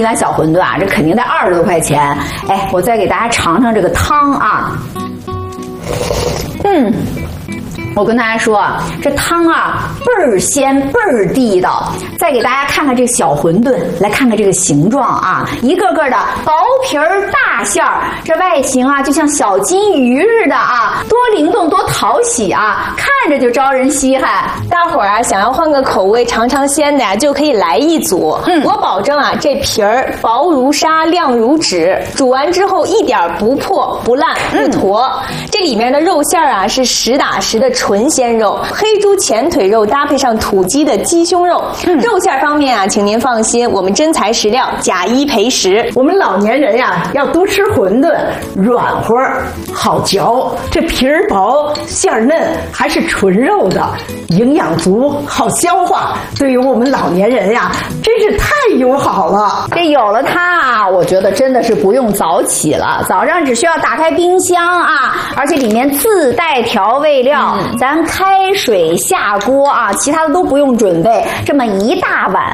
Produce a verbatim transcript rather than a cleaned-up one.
一碗小馄饨啊，这肯定得二十多块钱。哎，我再给大家尝尝这个汤啊，嗯。我跟大家说啊，这汤啊倍儿鲜倍儿地道。再给大家看看这小馄饨，来看看这个形状啊，一个个的薄皮儿大馅儿，这外形啊就像小金鱼似的啊，多灵动多讨喜啊，看着就招人稀罕。 大伙儿啊想要换个口味尝尝鲜的呀，就可以来一组。嗯，我保证啊这皮儿薄如纱亮如纸，煮完之后一点不破不烂不坨。嗯、这里面的肉馅啊是实打实的纯鲜肉，黑猪前腿肉搭配上土鸡的鸡胸肉。嗯、肉馅方面啊，请您放心，我们真材实料，假一赔十。 我们老年人呀要多吃馄饨，软和好嚼，这皮儿薄馅儿嫩，还是纯肉的，营养足，好消化。对于我们老年人呀，真是太友好了。 这有了它啊，我觉得真的是不用早起了，早上只需要打开冰箱啊，而且里面自带调味料。嗯咱开水下锅啊，其他的都不用准备，这么一大碗